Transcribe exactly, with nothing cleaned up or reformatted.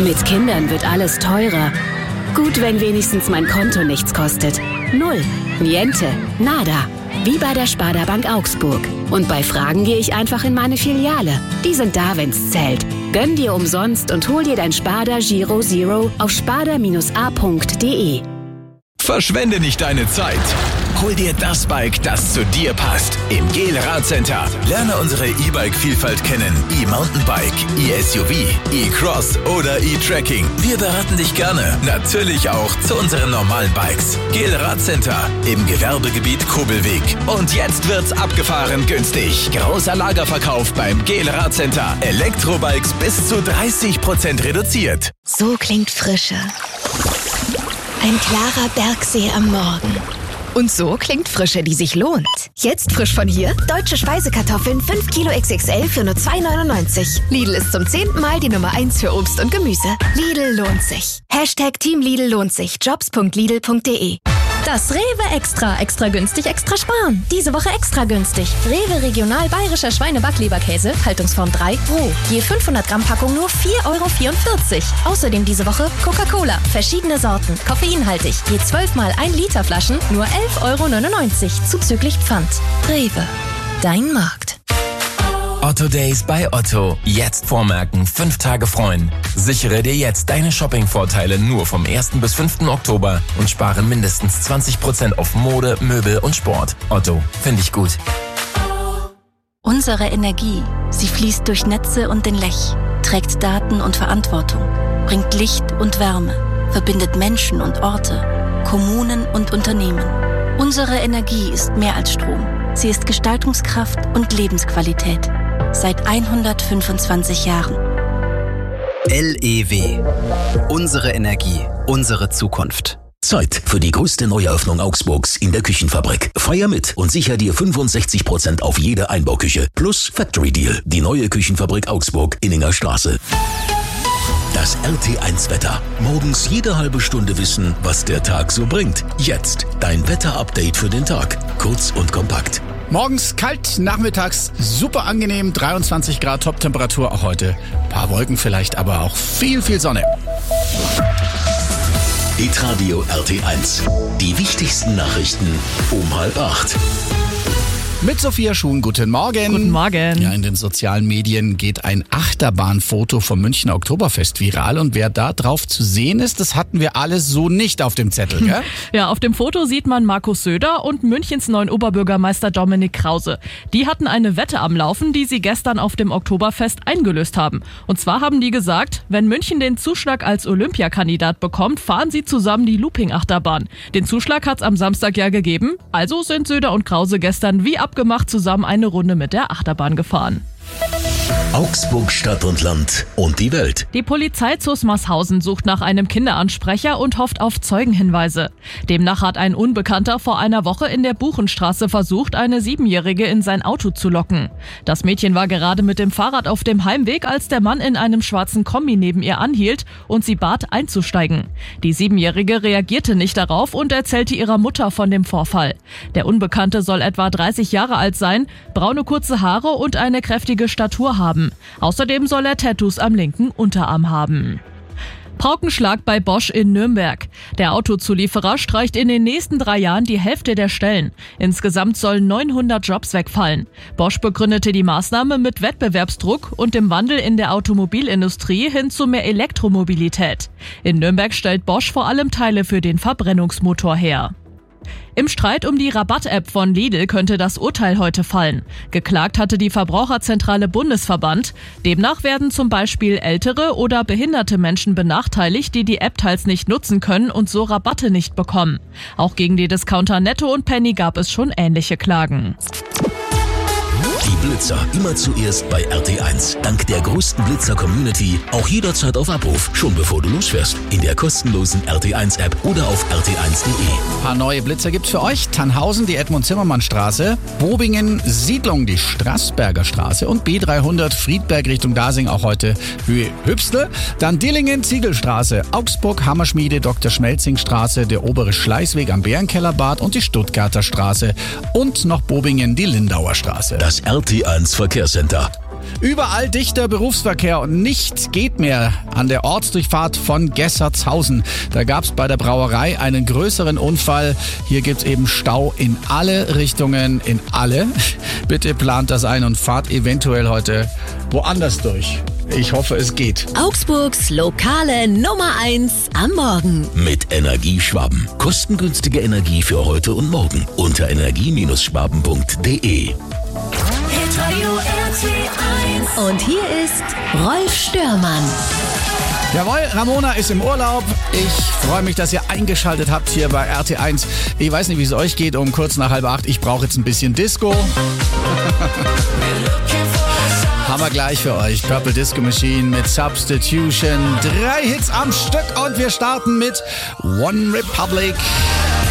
Mit Kindern wird alles teurer. Gut, wenn wenigstens mein Konto nichts kostet. Null. Niente. Nada. Wie bei der Sparda Bank Augsburg. Und bei Fragen gehe ich einfach in meine Filiale. Die sind da, wenn's zählt. Gönn dir umsonst und hol dir dein Sparda Giro Zero auf sparda Bindestrich a Punkt de. Verschwende nicht deine Zeit. Hol dir das Bike, das zu dir passt. Im Gel Radcenter. Lerne unsere E-Bike-Vielfalt kennen. E-Mountainbike, E-S U V, E-Cross oder E-Trekking. Wir beraten dich gerne. Natürlich auch zu unseren normalen Bikes. Gel Radcenter im Gewerbegebiet Kobelweg. Und jetzt wird's abgefahren günstig. Großer Lagerverkauf beim Gel Radcenter. Elektrobikes bis zu dreißig Prozent reduziert. So klingt Frische. Ein klarer Bergsee am Morgen. Und so klingt Frische, die sich lohnt. Jetzt frisch von hier. Deutsche Speisekartoffeln fünf Kilo X X L für nur zwei neunundneunzig. Lidl ist zum zehnten Mal die Nummer eins für Obst und Gemüse. Lidl lohnt sich. Hashtag Team Lidl lohnt sich. Jobs Punkt lidl Punkt de. Das Rewe Extra. Extra günstig, extra sparen. Diese Woche extra günstig. Rewe Regional Bayerischer Schweine-Backleberkäse, Haltungsform drei, roh. Je fünfhundert Gramm Packung nur vier Euro vierundvierzig. Außerdem diese Woche Coca-Cola. Verschiedene Sorten, koffeinhaltig. Je zwölf mal ein Liter Flaschen nur elf Euro neunundneunzig. Zuzüglich Pfand. Rewe. Dein Markt. Otto Days bei Otto. Jetzt vormerken, fünf Tage freuen. Sichere dir jetzt deine Shopping-Vorteile nur vom ersten bis fünften Oktober und spare mindestens zwanzig Prozent auf Mode, Möbel und Sport. Otto, finde ich gut. Unsere Energie, sie fließt durch Netze und den Lech, trägt Daten und Verantwortung, bringt Licht und Wärme, verbindet Menschen und Orte, Kommunen und Unternehmen. Unsere Energie ist mehr als Strom. Sie ist Gestaltungskraft und Lebensqualität. Seit hundertfünfundzwanzig Jahren. L E W. Unsere Energie, unsere Zukunft. Zeit für die größte Neueröffnung Augsburgs in der Küchenfabrik. Feier mit und sicher dir fünfundsechzig Prozent auf jede Einbauküche. Plus Factory Deal. Die neue Küchenfabrik Augsburg, Inninger Straße. Das R T eins Wetter. Morgens jede halbe Stunde wissen, was der Tag so bringt. Jetzt dein Wetter-Update für den Tag. Kurz und kompakt. Morgens kalt, nachmittags super angenehm, dreiundzwanzig Grad Top-Temperatur auch heute. Ein paar Wolken vielleicht, aber auch viel, viel Sonne. Hitradio R T eins. Die wichtigsten Nachrichten um halb acht. Mit Sophia Schuhn, guten Morgen. Guten Morgen. Ja, in den sozialen Medien geht ein Achterbahnfoto vom Münchner Oktoberfest viral und wer da drauf zu sehen ist, das hatten wir alles so nicht auf dem Zettel, gell? Ja, auf dem Foto sieht man Markus Söder und Münchens neuen Oberbürgermeister Dominik Krause. Die hatten eine Wette am Laufen, die sie gestern auf dem Oktoberfest eingelöst haben. Und zwar haben die gesagt, wenn München den Zuschlag als Olympiakandidat bekommt, fahren sie zusammen die Looping-Achterbahn. Den Zuschlag hat's am Samstag ja gegeben, also sind Söder und Krause gestern wie ab gemacht zusammen eine Runde mit der Achterbahn gefahren. Augsburg Stadt und Land und die Welt. Die Polizei Zusmarshausen sucht nach einem Kinderansprecher und hofft auf Zeugenhinweise. Demnach hat ein Unbekannter vor einer Woche in der Buchenstraße versucht, eine Siebenjährige in sein Auto zu locken. Das Mädchen war gerade mit dem Fahrrad auf dem Heimweg, als der Mann in einem schwarzen Kombi neben ihr anhielt und sie bat, einzusteigen. Die Siebenjährige reagierte nicht darauf und erzählte ihrer Mutter von dem Vorfall. Der Unbekannte soll etwa dreißig Jahre alt sein, braune kurze Haare und eine kräftige Statur haben. Außerdem soll er Tattoos am linken Unterarm haben. Paukenschlag bei Bosch in Nürnberg. Der Autozulieferer streicht in den nächsten drei Jahren die Hälfte der Stellen. Insgesamt sollen neunhundert Jobs wegfallen. Bosch begründete die Maßnahme mit Wettbewerbsdruck und dem Wandel in der Automobilindustrie hin zu mehr Elektromobilität. In Nürnberg stellt Bosch vor allem Teile für den Verbrennungsmotor her. Im Streit um die Rabatt-App von Lidl könnte das Urteil heute fallen. Geklagt hatte die Verbraucherzentrale Bundesverband. Demnach werden zum Beispiel ältere oder behinderte Menschen benachteiligt, die die App teils nicht nutzen können und so Rabatte nicht bekommen. Auch gegen die Discounter Netto und Penny gab es schon ähnliche Klagen. Die Blitzer immer zuerst bei R T eins. Dank der größten Blitzer-Community auch jederzeit auf Abruf, schon bevor du losfährst. In der kostenlosen R T eins App oder auf r t eins punkt de. Ein paar neue Blitzer gibt's für euch. Tannhausen, die Edmund-Zimmermann-Straße, Bobingen, Siedlung, die Straßberger Straße und B dreihundert Friedberg Richtung Dasing, auch heute Höhe Hübstel. Dann Dillingen, Ziegelstraße, Augsburg, Hammerschmiede, Doktor Schmelzing-Straße, der obere Schleißweg am Bärenkellerbad und die Stuttgarter Straße und noch Bobingen, die Lindauer Straße. Das R T eins Verkehrscenter. Überall dichter Berufsverkehr und nicht geht mehr an der Ortsdurchfahrt von Gessertshausen. Da gab es bei der Brauerei einen größeren Unfall. Hier gibt es eben Stau in alle Richtungen, in alle. Bitte plant das ein und fahrt eventuell heute woanders durch. Ich hoffe, es geht. Augsburgs lokale Nummer eins am Morgen. Mit Energieschwaben. Kostengünstige Energie für heute und morgen. Unter energie Schwaben punkt de. Und hier ist Rolf Störmann. Jawohl, Ramona ist im Urlaub. Ich freue mich, dass ihr eingeschaltet habt hier bei R T eins. Ich weiß nicht, wie es euch geht, um kurz nach halb acht. Ich brauche jetzt ein bisschen Disco. Haben wir gleich für euch. Purple Disco Machine mit Substitution. Drei Hits am Stück und wir starten mit One Republic.